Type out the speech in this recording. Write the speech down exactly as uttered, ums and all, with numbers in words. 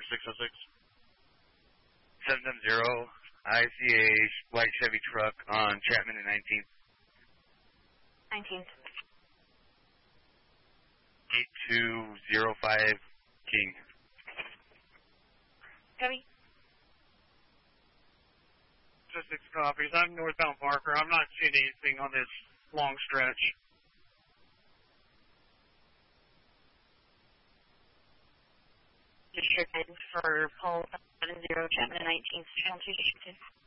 six oh six. seven seven zero. I see a white Chevy truck on Chapman and nineteenth. nineteenth. eight two zero five King. Copy. Just six copies. I'm northbound Parker. I'm not seeing anything on this long stretch. District for Paul seven zero Chapman nineteenth, channel two.